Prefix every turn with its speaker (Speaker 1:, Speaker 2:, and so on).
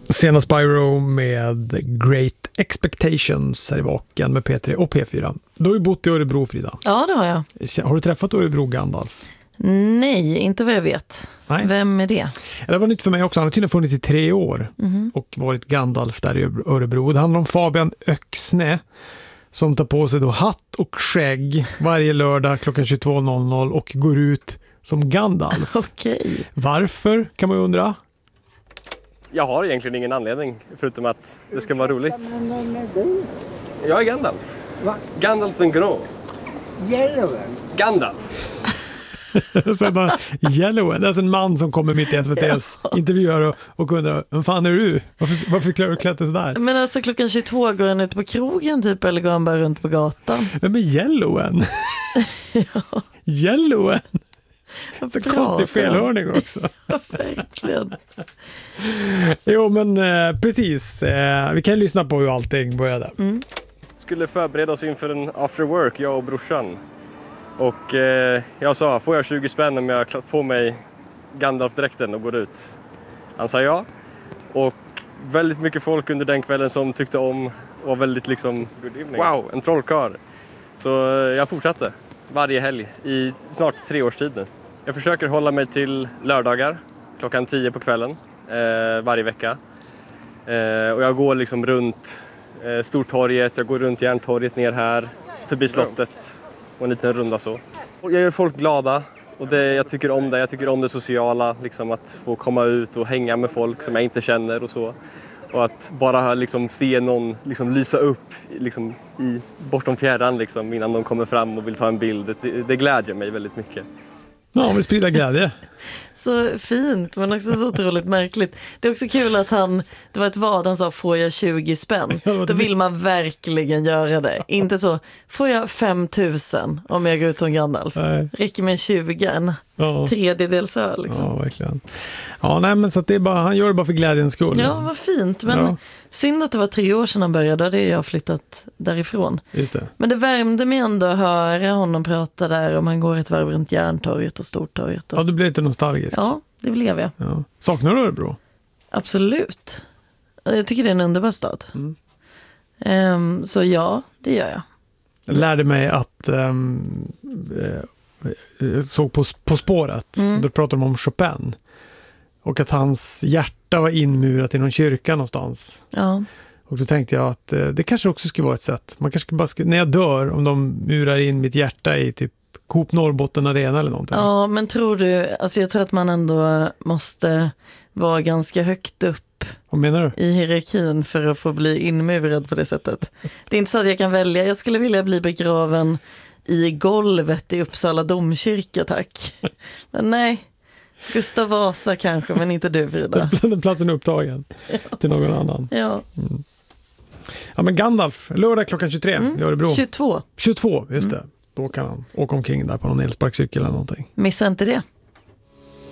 Speaker 1: Sena Spyro med Great Expectations här i vaken med P3 och P4. Du har ju bott i Örebro, Frida.
Speaker 2: Ja, det har jag.
Speaker 1: Har du träffat Örebro Gandalf?
Speaker 2: Nej, inte vad jag vet.
Speaker 1: Nej.
Speaker 2: Vem är det?
Speaker 1: Det var nytt för mig också. Han har tydligen funnits i 3 år och varit Gandalf där i Örebro. Det handlar om Fabian Öxne som tar på sig då hatt och skägg varje lördag klockan 22.00 och går ut som Gandalf.
Speaker 2: Okej.
Speaker 1: Varför, kan man ju undra.
Speaker 3: Jag har egentligen ingen anledning förutom att det ska vara roligt. Jag är Gandalf.
Speaker 4: Va?
Speaker 3: Gandalf den grå.
Speaker 4: Yellowen.
Speaker 3: Gandalf.
Speaker 1: Sen bara Yellowen, det är alltså en man som kommer mitt i SVT:s intervjuer och undrar, vem fan är du? Varför klär du klätt sådär?
Speaker 2: Men alltså klockan 22 går han ut på krogen typ, eller går han bara runt på gatan?
Speaker 1: Vem är Yellowen?
Speaker 2: Ja.
Speaker 1: Yellowen? Så konstig felhörning också.
Speaker 2: Ja, verkligen.
Speaker 1: Jo, men precis. Vi kan lyssna på hur allting började.
Speaker 3: Skulle förbereda oss inför en after work, jag och brorsan. Och jag sa, får jag 20 spänn om jag klart på mig Gandalf-dräkten och går ut? Han sa ja. Och väldigt mycket folk under den kvällen som tyckte om, var väldigt liksom, wow, en trollkarl. Så jag fortsatte varje helg i snart 3 års tid nu. Jag försöker hålla mig till lördagar klockan 10 på kvällen varje vecka. Och jag går liksom runt Stortorget, jag går runt Järntorget ner här, förbi slottet och en liten runda så. Och jag gör folk glada och jag tycker om det. Jag tycker om det sociala, liksom att få komma ut och hänga med folk som jag inte känner och så. Och att bara liksom se någon liksom lysa upp liksom bortom fjärran liksom, innan de kommer fram och vill ta en bild. Det glädjer mig väldigt mycket.
Speaker 1: Ja, vi sprider glädje.
Speaker 2: Så fint, men också så otroligt märkligt. Det är också kul att det var ett vad han sa, får jag 20 spänn? Då vill man verkligen göra det. Inte så, får jag 5 000 om jag går ut som Gandalf?
Speaker 1: Nej.
Speaker 2: Räcker med 20, tredjedels öl liksom.
Speaker 1: Ja, verkligen. Ja, nej, men så att det är bara, han gör det bara för glädjens skull.
Speaker 2: Ja, vad fint. Men synd att det var 3 år sedan han började. Det är jag flyttat därifrån.
Speaker 1: Just det.
Speaker 2: Men det värmde mig ändå att höra honom prata där om han går ett varv runt Järntorget och Stortorget.
Speaker 1: Ja, du blir lite nostalgisk.
Speaker 2: Ja, det blev jag.
Speaker 1: Ja. Saknar du Örebro?
Speaker 2: Absolut. Jag tycker det är en underbar stad. Så ja, det gör jag.
Speaker 1: Jag lärde mig att jag såg på spåret. Då pratade de om Chopin. Och att hans hjärta var inmurat i någon kyrka någonstans.
Speaker 2: Ja.
Speaker 1: Och då tänkte jag att det kanske också skulle vara ett sätt. Man kanske bara när jag dör, om de murar in mitt hjärta i typ Coop Norrbotten Arena eller någonting.
Speaker 2: Ja, men tror du, alltså jag tror att man ändå måste vara ganska högt upp.
Speaker 1: Vad menar du?
Speaker 2: I hierarkin för att få bli inmurad på det sättet. Det är inte så att jag kan välja. Jag skulle vilja bli begraven i golvet i Uppsala domkyrka, tack. Men nej, Gustav Vasa kanske, men inte du, Frida.
Speaker 1: Den platsen är upptagen till någon annan.
Speaker 2: Ja.
Speaker 1: Ja, men Gandalf, lördag klockan 23 i Örebro.
Speaker 2: 22.
Speaker 1: 22, just det. Då kan han åka omkring där på någon elsparkcykel eller någonting.
Speaker 2: Missa inte det.